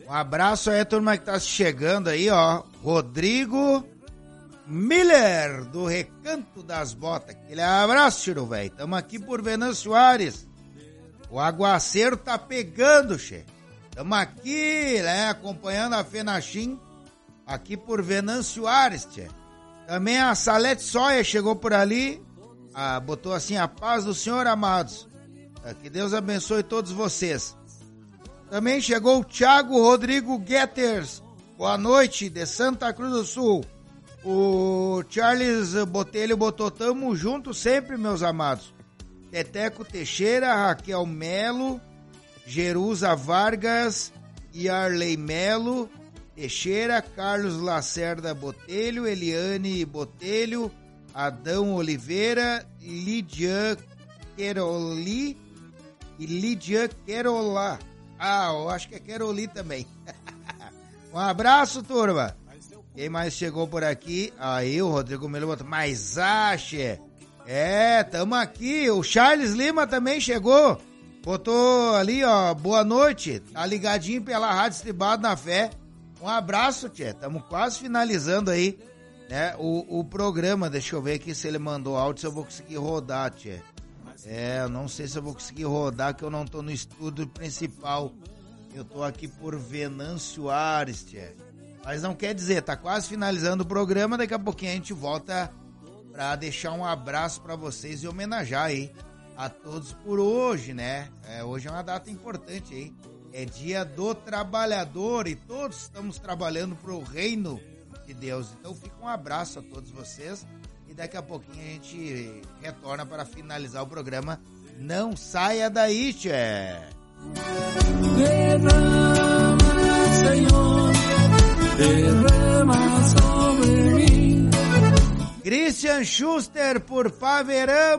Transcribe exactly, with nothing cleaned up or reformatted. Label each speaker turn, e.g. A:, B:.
A: Um abraço aí a turma que tá chegando aí, ó. Rodrigo Miller, do Recanto das Botas. Aquele abraço, tiro, velho. Tamo aqui por Venâncio Aires. O aguaceiro tá pegando, che. Tamo aqui, né, acompanhando a Fenachim, aqui por Venâncio Aires, che. Também a Salete Soia chegou por ali, ah, botou assim, a paz do Senhor, amados. Que Deus abençoe todos vocês. Também chegou o Thiago Rodrigo Guetters, boa noite, de Santa Cruz do Sul. O Charles Botelho botou tamo junto sempre, meus amados. Teteco Teixeira, Raquel Melo, Jerusa Vargas e Arley Melo Teixeira, Carlos Lacerda Botelho, Eliane Botelho, Adão Oliveira, Lidia Queroli e Lidia Querolá. Ah, eu acho que é Queroli também. Um abraço, turma. Quem mais chegou por aqui? Aí o Rodrigo Melo botou, mas ache. É, tamo aqui. O Charles Lima também chegou. Botou ali, ó, boa noite. Tá ligadinho pela Rádio Estribado na Fé. Um abraço, tchê. Tamo quase finalizando aí, né, o, o programa. Deixa eu ver aqui se ele mandou áudio, se eu vou conseguir rodar, tchê. É, eu não sei se eu vou conseguir rodar, que eu não tô no estúdio principal. Eu tô aqui por Venâncio Aires, tchê. Mas não quer dizer, tá quase finalizando o programa. Daqui a pouquinho a gente volta pra deixar um abraço pra vocês e homenagear aí a todos por hoje, né? É, hoje é uma data importante aí. É dia do trabalhador e todos estamos trabalhando pro reino de Deus. Então fica um abraço a todos vocês e daqui a pouquinho a gente retorna para finalizar o programa. Não saia daí, tchê!
B: Derrama, Senhor, derrama sobre mim.
A: Christian Schuster por Paverama.